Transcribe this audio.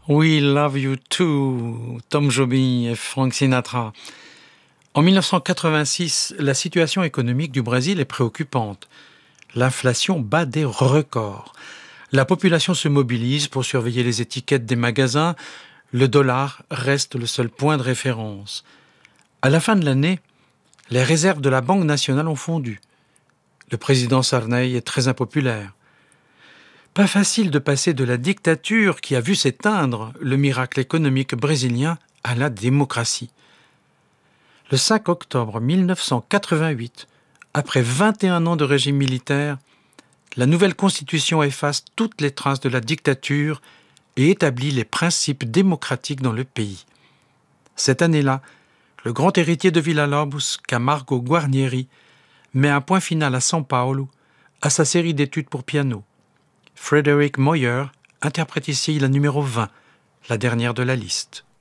We Love You Too, Tom Jobim et Frank Sinatra. En 1986, la situation économique du Brésil est préoccupante. L'inflation bat des records. La population se mobilise pour surveiller les étiquettes des magasins. Le dollar reste le seul point de référence. À la fin de l'année, les réserves de la Banque nationale ont fondu. Le président Sarney est très impopulaire. Pas facile de passer de la dictature qui a vu s'éteindre le miracle économique brésilien à la démocratie. Le 5 octobre 1988, après 21 ans de régime militaire, la nouvelle constitution efface toutes les traces de la dictature et établit les principes démocratiques dans le pays. Cette année-là, le grand héritier de Villa-Lobos, Camargo Guarnieri, met un point final à São Paulo, à sa série d'études pour piano. Frederick Moyer interprète ici la numéro 20, la dernière de la liste.